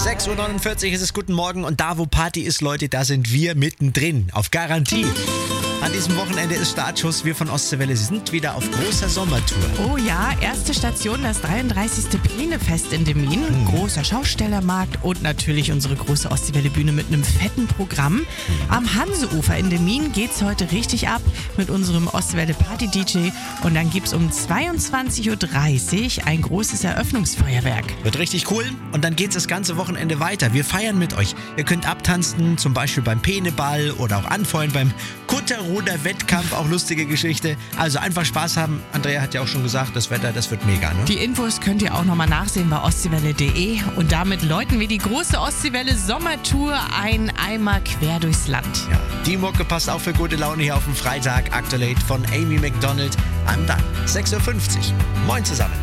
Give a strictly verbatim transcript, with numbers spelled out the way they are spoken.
sechs Uhr neunundvierzig ist es, guten Morgen. Und da, wo Party ist, Leute, da sind wir mittendrin. Auf Garantie. An diesem Wochenende ist Startschuss. Wir von Ostseewelle sind wieder auf großer Sommertour. Oh ja, erste Station, das dreiunddreißigste Plänefest in Demmin. Mhm. Großer Schaustellermarkt und natürlich unsere große Ostseewelle-Bühne mit einem fetten Programm. Mhm. Am Hanseufer in Demmin geht's heute richtig ab mit unserem Ostseewelle-Party-D J. Und dann gibt's um zweiundzwanzig Uhr dreißig ein großes Eröffnungsfeuerwerk. Wird richtig cool. Und dann geht's das ganze Wochenende weiter. Wir feiern mit euch. Ihr könnt abtanzen, zum Beispiel beim Peneball oder auch anfeuern beim Kutterruder-Wettkampf, auch lustige Geschichte. Also einfach Spaß haben. Andrea hat ja auch schon gesagt, das Wetter, das wird mega, ne? Die Infos könnt ihr auch nochmal nachsehen bei ostseewelle punkt de. Und damit läuten wir die große Ostseewelle Sommertour ein Eimer quer durchs Land. Ja, die Mucke passt auch für gute Laune hier auf dem Freitag. Aktuell von Amy Macdonald. I'm done. sechs Uhr fünfzig. Moin zusammen.